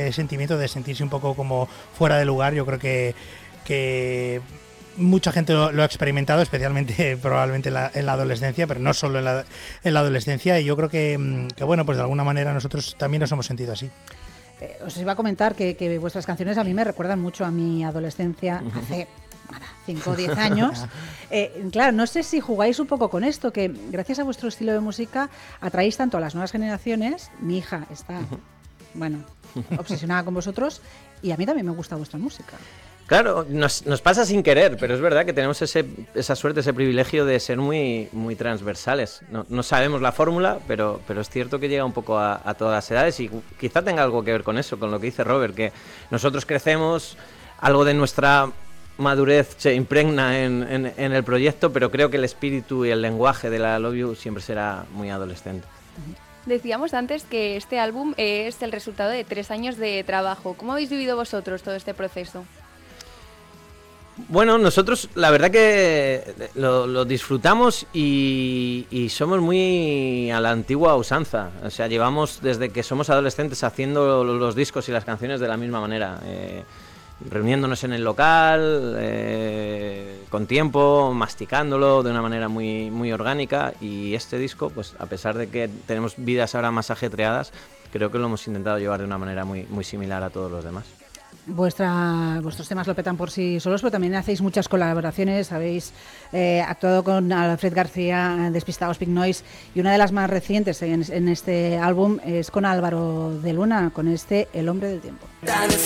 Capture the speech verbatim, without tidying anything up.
ese sentimiento de sentirse un poco como fuera de lugar. Yo creo que, que mucha gente lo, lo ha experimentado, especialmente probablemente en la, en la adolescencia, pero no solo en la, en la adolescencia, y yo creo que, que, bueno, pues de alguna manera nosotros también nos hemos sentido así. Eh, os iba a comentar que, que vuestras canciones a mí me recuerdan mucho a mi adolescencia, hace cinco o diez años. Eh, claro, no sé si jugáis un poco con esto, que gracias a vuestro estilo de música atraéis tanto a las nuevas generaciones. Mi hija está, bueno, obsesionada con vosotros, y a mí también me gusta vuestra música. Claro, nos, nos pasa sin querer, pero es verdad que tenemos ese, esa suerte, ese privilegio de ser muy, muy transversales. No, no sabemos la fórmula, pero, pero es cierto que llega un poco a, a todas las edades, y quizá tenga algo que ver con eso, con lo que dice Robert, que nosotros crecemos, algo de nuestra madurez se impregna en, en, en el proyecto, pero creo que el espíritu y el lenguaje de la Love You siempre será muy adolescente. Decíamos antes que este álbum es el resultado de tres años de trabajo. ¿Cómo habéis vivido vosotros todo este proceso? Bueno, nosotros la verdad que lo, lo disfrutamos y, y somos muy a la antigua usanza. O sea, llevamos desde que somos adolescentes haciendo los discos y las canciones de la misma manera. Eh, reuniéndonos en el local, eh, con tiempo, masticándolo de una manera muy, muy orgánica. Y este disco, pues a pesar de que tenemos vidas ahora más ajetreadas, creo que lo hemos intentado llevar de una manera muy, muy similar a todos los demás. Vuestra, vuestros temas lo petan por sí solos, pero también hacéis muchas colaboraciones. Habéis eh, actuado con Alfred García, Despistados, Pink Noise, y una de las más recientes en, en este álbum es con Álvaro de Luna, con este El Hombre del Tiempo. Tan